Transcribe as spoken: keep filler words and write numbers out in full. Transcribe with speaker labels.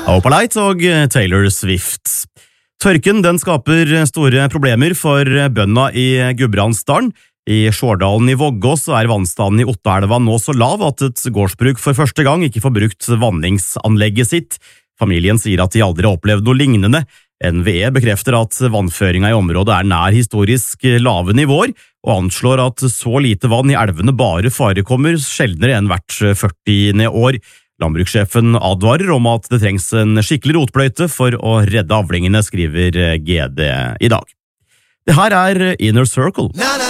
Speaker 1: Opalite og Taylor Swift. Tørken den skaper store problemer for bøndene i Gudbrandsdalen. I Skjårdalen i Vågås er vannstanden i Ottaelva nå så lav at et gårdsbruk for første gang ikke får brukt vanningsanlegget sitt. Familien sier at de aldri har opplevd noe lignende. N V E bekrefter at vannføringen i området er nær historisk lave nivåer, og anslår at så lite vann i elvene bare forekommer sjeldnere enn hvert førtiende år. Landbrukssjefen advarer om at det trengs en skikkelig rotbløyte for å redde avlingene, skriver G D i dag. Det her er Inner Circle.